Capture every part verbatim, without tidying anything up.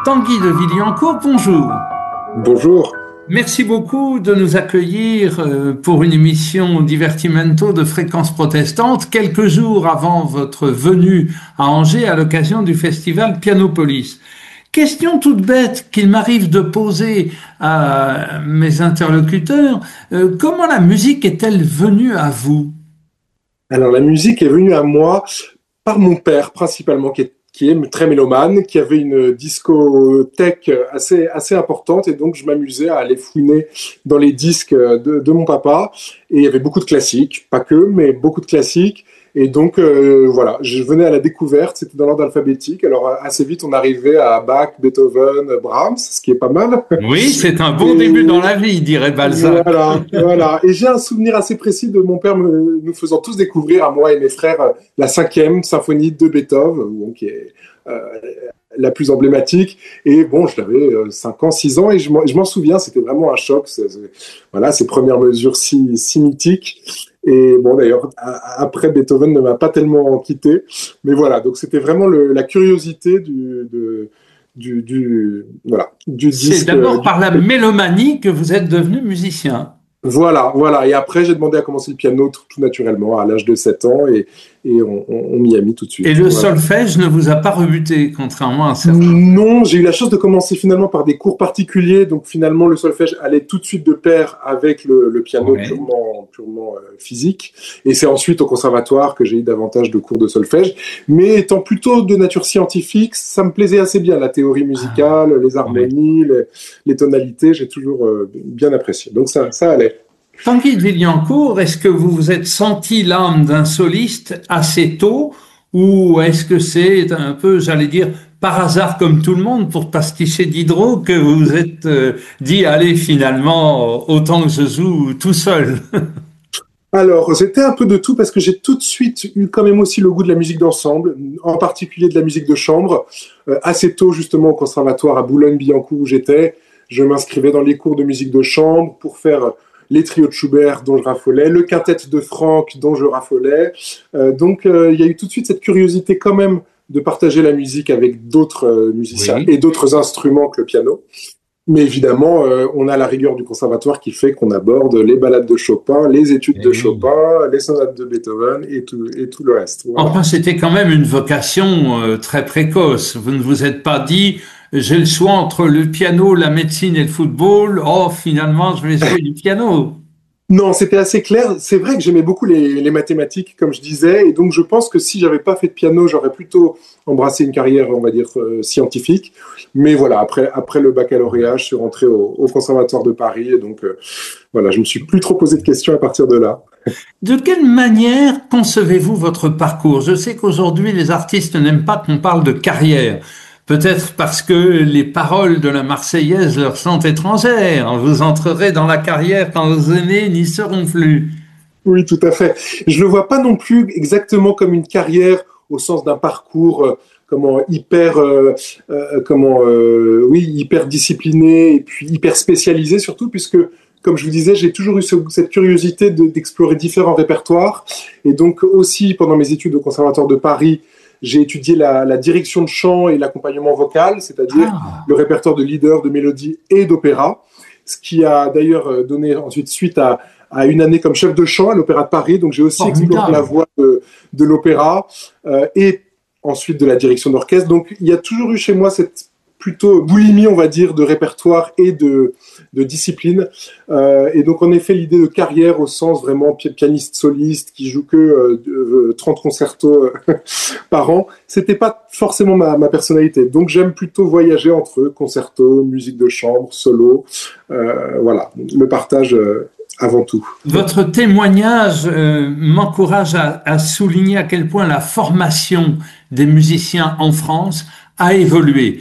Tanguy de Villiancourt, bonjour. Bonjour. Merci beaucoup de nous accueillir pour une émission Divertimento de Fréquence Protestante, quelques jours avant votre venue à Angers à l'occasion du festival Pianopolis. Question toute bête qu'il m'arrive de poser à mes interlocuteurs, euh, comment la musique est-elle venue à vous? Alors la musique est venue à moi par mon père principalement, qui est, qui est très mélomane, qui avait une discothèque assez, assez importante, et donc je m'amusais à aller fouiner dans les disques de, de mon papa, et il y avait beaucoup de classiques, pas que, mais beaucoup de classiques. Et donc, euh, voilà, je venais à la découverte, c'était dans l'ordre alphabétique. Alors, assez vite, on arrivait à Bach, Beethoven, Brahms, ce qui est pas mal. Oui, c'est un bon Et début dans la vie, dirait Balzac. Voilà, voilà. Et j'ai un souvenir assez précis de mon père me, nous faisant tous découvrir, à moi et mes frères, la cinquième symphonie de Beethoven, bon, qui est euh, la plus emblématique. Et bon, je l'avais euh, cinq ans, six ans, et je m'en, je m'en souviens, c'était vraiment un choc. C'est, c'est, voilà, ces premières mesures si, si mythiques. Et bon, d'ailleurs, après, Beethoven ne m'a pas tellement quitté. Mais voilà, donc c'était vraiment le, la curiosité du, de, du, du, voilà, du disque. C'est d'abord du... par la mélomanie que vous êtes devenu musicien. Voilà, voilà. Et après, j'ai demandé à commencer le piano tout, tout naturellement à l'âge de sept ans, et, et on, on, on m'y a mis tout de suite. Et le voilà. solfège ne vous a pas rebuté, contrairement à certains. Non, j'ai eu la chance de commencer finalement par des cours particuliers, donc finalement le solfège allait tout de suite de pair avec le, le piano ouais. purement, purement euh, physique. Et c'est ensuite au conservatoire que j'ai eu davantage de cours de solfège. Mais étant plutôt de nature scientifique, ça me plaisait assez bien, la théorie musicale, ah, les harmonies, ouais. les, les tonalités, j'ai toujours euh, bien apprécié. Donc ça, ça allait. Tanguy de Villiancourt, est-ce que vous vous êtes senti l'âme d'un soliste assez tôt, ou est-ce que c'est un peu, j'allais dire, par hasard comme tout le monde, pour pasticher Diderot, que vous vous êtes euh, dit, allez, finalement, autant que je joue tout seul? Alors, c'était un peu de tout, parce que j'ai tout de suite eu quand même aussi le goût de la musique d'ensemble, en particulier de la musique de chambre. Euh, assez tôt, justement, au conservatoire à Boulogne-Billancourt où j'étais, je m'inscrivais dans les cours de musique de chambre pour faire les trios de Schubert dont je raffolais, le quintet de Franck dont je raffolais. Euh, donc, euh, il y a eu tout de suite cette curiosité quand même de partager la musique avec d'autres euh, musiciens oui. et d'autres instruments que le piano. Mais évidemment, euh, on a la rigueur du conservatoire qui fait qu'on aborde les ballades de Chopin, les études et de oui. Chopin, les sonates de Beethoven et tout, et tout le reste. Voilà. Enfin, c'était quand même une vocation euh, très précoce. Vous ne vous êtes pas dit... J'ai le choix entre le piano, la médecine et le football. Oh, finalement, je vais jouer du piano. Non, c'était assez clair. C'est vrai que j'aimais beaucoup les, les mathématiques, comme je disais. Et donc, je pense que si j'avais pas fait de piano, j'aurais plutôt embrassé une carrière, on va dire, euh, scientifique. Mais voilà, après, après le baccalauréat, je suis rentré au, au Conservatoire de Paris. Et donc, euh, voilà, je me suis plus trop posé de questions à partir de là. De quelle manière concevez-vous votre parcours? Je sais qu'aujourd'hui, les artistes n'aiment pas qu'on parle de carrière. Peut-être parce que les paroles de la Marseillaise leur sont étrangères. Vous entrerez dans la carrière quand vos aînés n'y seront plus. Oui, tout à fait. Je le vois pas non plus exactement comme une carrière au sens d'un parcours euh, comment hyper euh, euh, comment euh, oui hyper discipliné et puis hyper spécialisé surtout puisque comme je vous disais, j'ai toujours eu ce, cette curiosité de, d'explorer différents répertoires et donc aussi pendant mes études au Conservatoire de Paris. J'ai étudié la, la direction de chant et l'accompagnement vocal, c'est-à-dire ah. le répertoire de leader, de mélodie et d'opéra, ce qui a d'ailleurs donné ensuite suite à, à une année comme chef de chant à l'Opéra de Paris. Donc j'ai aussi oh, exploré la voie de, de l'opéra euh, et ensuite de la direction d'orchestre. Donc il y a toujours eu chez moi cette plutôt boulimie, on va dire, de répertoire et de, de discipline. Euh, et donc, en effet, l'idée de carrière au sens vraiment pianiste soliste qui joue que euh, trente concertos euh, par an, c'était pas forcément ma, ma personnalité. Donc, j'aime plutôt voyager entre concertos, musique de chambre, solo. Euh, voilà, le partage euh, avant tout. Votre témoignage euh, m'encourage à, à souligner à quel point la formation des musiciens en France a évolué.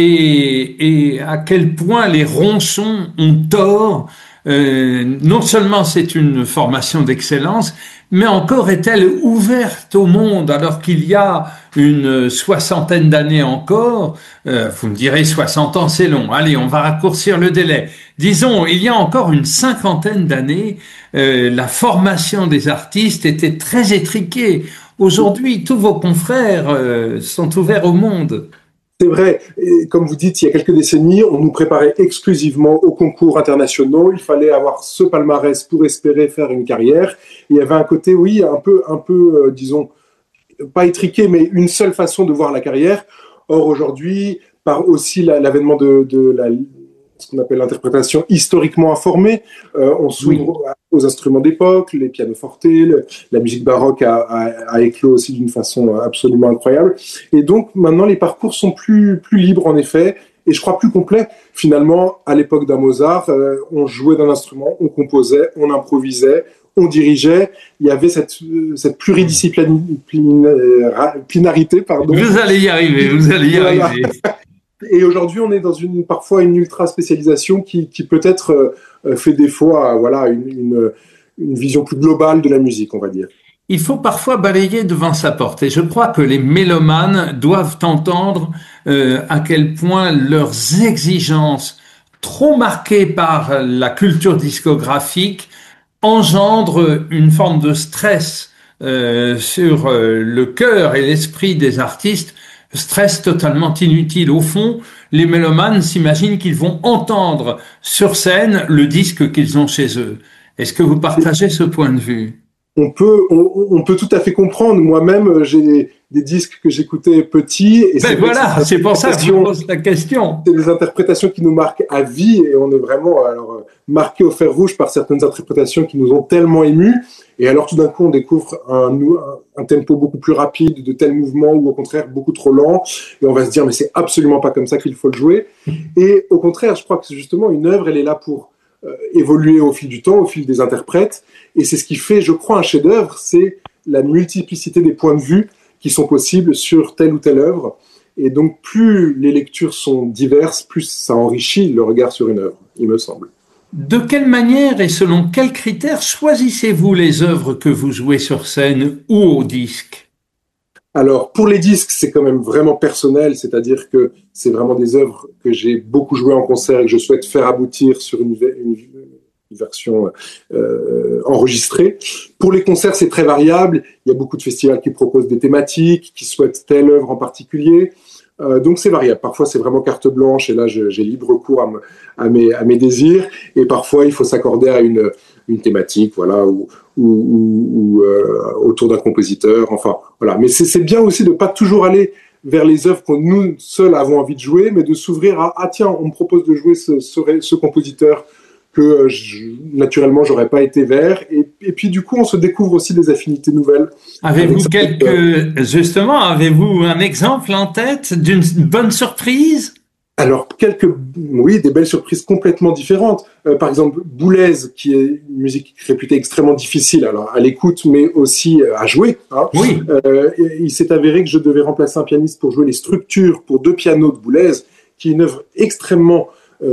Et, et à quel point les ronçons ont tort. Euh, non seulement c'est une formation d'excellence, mais encore est-elle ouverte au monde alors qu'il y a une soixantaine d'années encore. Euh, vous me direz soixante ans c'est long. Allez, on va raccourcir le délai. Disons, il y a encore une cinquantaine d'années, euh, la formation des artistes était très étriquée. Aujourd'hui, tous vos confrères euh, sont ouverts au monde. C'est vrai. Et comme vous dites, il y a quelques décennies, on nous préparait exclusivement aux concours internationaux. Il fallait avoir ce palmarès pour espérer faire une carrière. Et il y avait un côté, oui, un peu, un peu, euh, disons, pas étriqué, mais une seule façon de voir la carrière. Or, aujourd'hui, par aussi la, l'avènement de, de la, ce qu'on appelle l'interprétation historiquement informée, euh, on s'ouvre oui. aux instruments d'époque, les pianoforte, le, la musique baroque a, a, a éclos aussi d'une façon absolument incroyable. Et donc, maintenant, les parcours sont plus, plus libres, en effet, et je crois plus complets. Finalement, à l'époque d'un Mozart, euh, on jouait d'un instrument, on composait, on improvisait, on dirigeait, il y avait cette, cette pluridisciplinarité, pardon. Vous allez y arriver, vous allez y voilà. arriver. Et aujourd'hui, on est dans une, parfois une ultra spécialisation qui, qui peut-être euh, fait défaut à voilà, une, une, une vision plus globale de la musique, on va dire. Il faut parfois balayer devant sa porte. Et je crois que les mélomanes doivent entendre euh, à quel point leurs exigences, trop marquées par la culture discographique, engendre une forme de stress euh, sur euh, le cœur et l'esprit des artistes, stress totalement inutile. Au fond, les mélomanes s'imaginent qu'ils vont entendre sur scène le disque qu'ils ont chez eux. Est-ce que vous partagez ce point de vue ? On peut, on, on peut tout à fait comprendre. Moi-même, j'ai des, des disques que j'écoutais petits. Et ben c'est voilà, c'est pour ça que je pose la question. C'est des interprétations qui nous marquent à vie et on est vraiment alors marqué au fer rouge par certaines interprétations qui nous ont tellement émus. Et alors tout d'un coup, on découvre un, un, un tempo beaucoup plus rapide de tels mouvements ou au contraire beaucoup trop lent. Et on va se dire, mais c'est absolument pas comme ça qu'il faut le jouer. Et au contraire, je crois que justement, une œuvre, elle est là pour Euh, évoluer au fil du temps, au fil des interprètes, et c'est ce qui fait, je crois, un chef-d'œuvre, c'est la multiplicité des points de vue qui sont possibles sur telle ou telle œuvre, et donc plus les lectures sont diverses, plus ça enrichit le regard sur une œuvre, il me semble. De quelle manière et selon quels critères choisissez-vous les œuvres que vous jouez sur scène ou au disque ? Alors, pour les disques, c'est quand même vraiment personnel, c'est-à-dire que c'est vraiment des œuvres que j'ai beaucoup jouées en concert et que je souhaite faire aboutir sur une, une, une version euh, enregistrée. Pour les concerts, c'est très variable. Il y a beaucoup de festivals qui proposent des thématiques, qui souhaitent telle œuvre en particulier. Euh, donc c'est variable. Parfois c'est vraiment carte blanche et là je, j'ai libre cours à, me, à, mes, à mes désirs. Et parfois il faut s'accorder à une, une thématique, voilà, ou, ou, ou, ou euh, autour d'un compositeur. Enfin voilà. Mais c'est, c'est bien aussi de pas toujours aller vers les œuvres que nous seuls avons envie de jouer, mais de s'ouvrir à ah tiens on me propose de jouer ce, ce, ce compositeur que je, naturellement j'aurais pas été vers. Et, et puis du coup on se découvre aussi des affinités nouvelles. Avez-vous quelques justement avez-vous un exemple en tête d'une bonne surprise? Alors quelques oui des belles surprises complètement différentes. Euh, par exemple Boulez qui est une musique réputée extrêmement difficile alors à l'écoute mais aussi à jouer. Hein. Oui. Euh, il s'est avéré que je devais remplacer un pianiste pour jouer les structures pour deux pianos de Boulez, qui est une œuvre extrêmement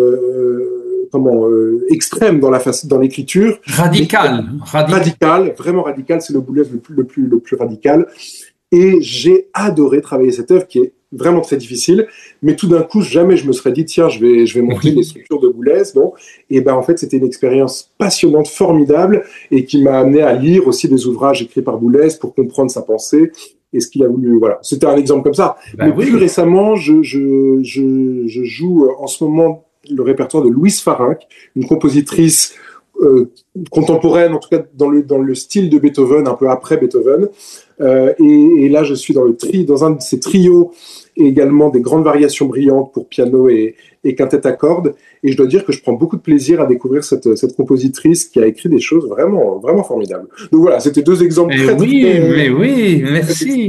euh, comment euh, extrême dans la face, dans l'écriture, radical, radical, radical, vraiment radical, c'est le Boulez le plus le plus le plus radical. Et j'ai adoré travailler cette œuvre qui est vraiment très difficile, mais tout d'un coup jamais je me serais dit tiens je vais je vais monter les structures de Boulez. Bon, et ben en fait c'était une expérience passionnante, formidable, et qui m'a amené à lire aussi des ouvrages écrits par Boulez pour comprendre sa pensée et ce qu'il a voulu. Voilà, c'était un exemple comme ça. Ben mais oui. Plus récemment, je je je je joue en ce moment le répertoire de Louise Farinck, une compositrice euh, contemporaine, en tout cas dans le dans le style de Beethoven, un peu après Beethoven. Euh, et, et là, je suis dans le tri, dans un de ces trios, et également des grandes variations brillantes pour piano et, et quintette à cordes. Et je dois dire que je prends beaucoup de plaisir à découvrir cette, cette compositrice qui a écrit des choses vraiment, vraiment formidables. Donc voilà, c'était deux exemples mais très oui, très, mais oui, merci.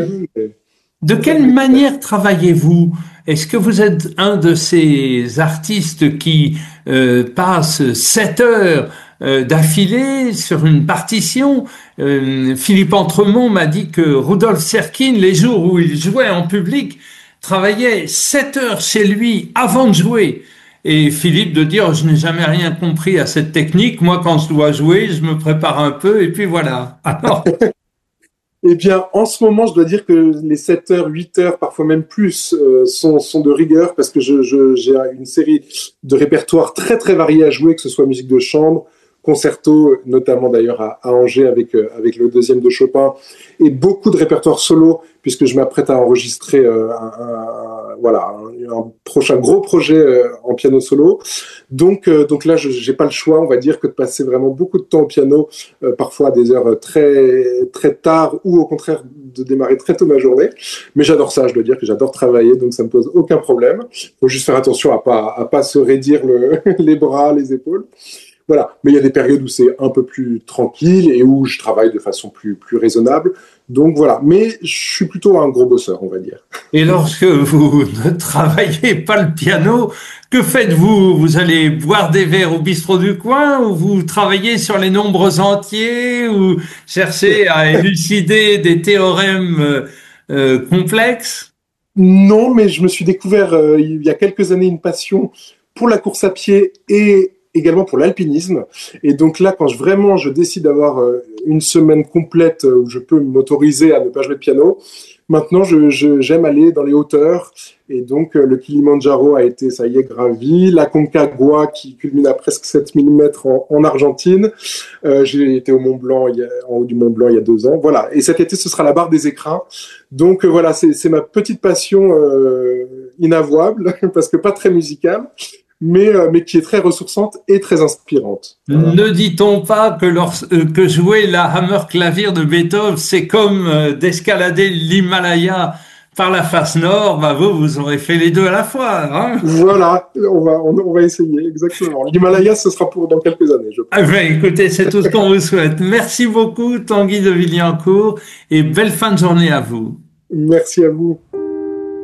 De quelle manière travaillez-vous? Est-ce que vous êtes un de ces artistes qui euh, passent sept heures euh, d'affilée sur une partition? euh, Philippe Entremont m'a dit que Rudolf Serkin, les jours où il jouait en public, travaillait sept heures chez lui avant de jouer. Et Philippe de dire, je n'ai jamais rien compris à cette technique. Moi, quand je dois jouer, je me prépare un peu et puis voilà. Alors... Eh bien, en ce moment, je dois dire que les sept heures, huit heures, parfois même plus, euh, sont, sont de rigueur parce que je, je, j'ai une série de répertoires très très variés à jouer, que ce soit musique de chambre, concertos, notamment d'ailleurs à, à Angers avec euh, avec le deuxième de Chopin, et beaucoup de répertoire solo puisque je m'apprête à enregistrer euh, un, un, voilà un, un prochain gros projet euh, en piano solo. Donc euh, donc là, je j'ai pas le choix, on va dire, que de passer vraiment beaucoup de temps au piano, euh, parfois à des heures très très tard ou au contraire de démarrer très tôt ma journée. Mais j'adore ça, je dois dire que j'adore travailler, donc ça me pose aucun problème. Faut juste faire attention à pas à pas se raidir le, les bras, les épaules. Voilà. Mais il y a des périodes où c'est un peu plus tranquille et où je travaille de façon plus plus raisonnable. Donc voilà. Mais je suis plutôt un gros bosseur, on va dire. Et lorsque vous ne travaillez pas le piano, que faites-vous? Vous allez boire des verres au bistrot du coin, ou vous travaillez sur les nombres entiers, ou cherchez à élucider des théorèmes euh, euh, complexes? Non, mais je me suis découvert euh, il y a quelques années une passion pour la course à pied et également pour l'alpinisme. Et donc là, quand je, vraiment je décide d'avoir euh, une semaine complète où je peux m'autoriser à ne pas jouer de piano, maintenant je, je, j'aime aller dans les hauteurs. Et donc euh, le Kilimandjaro a été, ça y est, gravi. La Concagua qui culmine à presque sept mille mètres en, en Argentine. Euh, j'ai été au Mont Blanc, il y a, en haut du Mont Blanc il y a deux ans. Voilà. Et cet été, ce sera la barre des écrins. Donc euh, voilà, c'est, c'est ma petite passion euh, inavouable, parce que pas très musicale, mais, euh, mais qui est très ressourçante et très inspirante. Voilà. Ne dit-on pas que, lors, euh, que jouer la Hammerklavier de Beethoven, c'est comme euh, d'escalader l'Himalaya par la face nord? Bah vous, vous aurez fait les deux à la fois, hein? Voilà, on va, on, on va essayer, exactement. L'Himalaya, ce sera pour dans quelques années, je pense. Ah ben, écoutez, c'est tout ce qu'on vous souhaite. Merci beaucoup, Tanguy de Villancourt, et belle fin de journée à vous. Merci à vous.